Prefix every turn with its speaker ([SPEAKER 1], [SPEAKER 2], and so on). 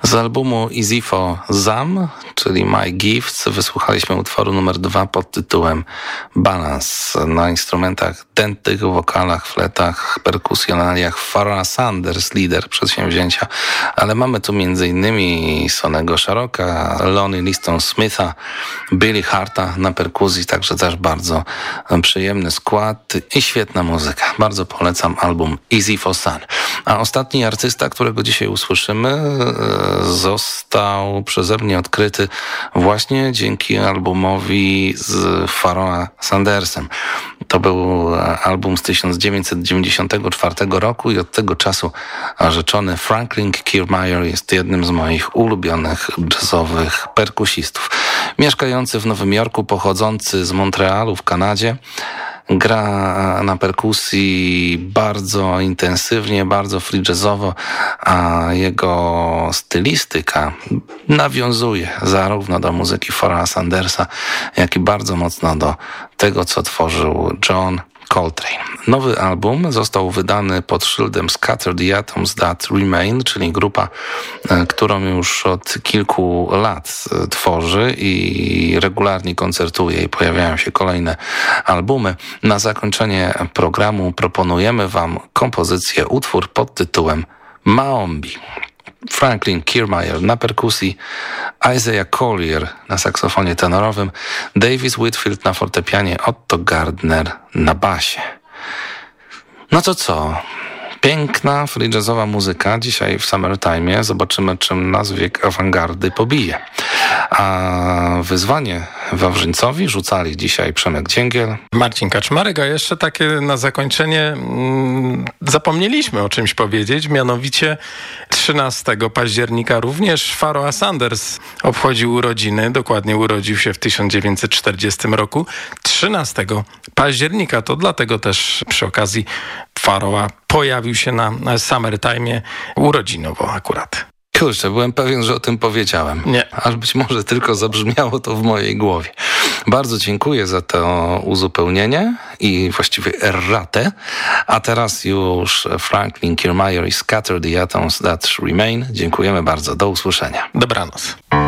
[SPEAKER 1] Z albumu Easy for Zam, czyli My Gifts, wysłuchaliśmy utworu numer 2 pod tytułem Balance. Na instrumentach dętych, wokalach, fletach, perkusjonaliach Pharoah Sanders, lider przedsięwzięcia, ale mamy tu m.in. Sonnego Sharrocka, Lonnie Liston Smitha, Billy Harta na perkusji, także też bardzo przyjemny skład i świetna muzyka. Bardzo polecam album Easy for Sun. A ostatni artysta, którego dzisiaj usłyszymy, został przeze mnie odkryty właśnie dzięki albumowi z Pharoah Sandersem. To był album z 1994 roku i od tego czasu rzeczony Franklin Kiermaier jest jednym z moich ulubionych jazzowych perkusistów. Mieszkający w Nowym Jorku, pochodzący z Montrealu w Kanadzie, gra na perkusji bardzo intensywnie, bardzo free jazzowo, a jego stylistyka nawiązuje zarówno do muzyki Pharoah Sandersa, jak i bardzo mocno do tego, co tworzył John Coltrane. Nowy album został wydany pod szyldem Scatter the Atoms That Remain, czyli grupa, którą już od kilku lat tworzy i regularnie koncertuje i pojawiają się kolejne albumy. Na zakończenie programu proponujemy Wam kompozycję, utwór pod tytułem Maombi. Franklin Kiermaier na perkusji, Isaiah Collier na saksofonie tenorowym, Davis Whitfield na fortepianie, Otto Gardner na basie. No to co? Piękna, free jazzowa muzyka dzisiaj w Summertime. Zobaczymy, czym nas wiek awangardy pobije. A wyzwanie Wawrzyńcowi rzucali dzisiaj Przemek Dzięgiel,
[SPEAKER 2] Marcin Kaczmarek, a jeszcze takie na zakończenie zapomnieliśmy o czymś powiedzieć, mianowicie 13 października również Pharoah Sanders obchodził urodziny, dokładnie urodził się w 1940 roku. 13 października, to dlatego też przy okazji Pharoah pojawił się na Summertime urodzinowo akurat.
[SPEAKER 1] Kurczę, byłem pewien, że o tym powiedziałem.
[SPEAKER 2] Nie.
[SPEAKER 1] Aż być może tylko zabrzmiało to w mojej głowie. Bardzo dziękuję za to uzupełnienie i właściwie erratę. A teraz już Franklin Kiermaier i Scatter the Atoms That Remain. Dziękujemy bardzo. Do usłyszenia.
[SPEAKER 2] Dobranoc.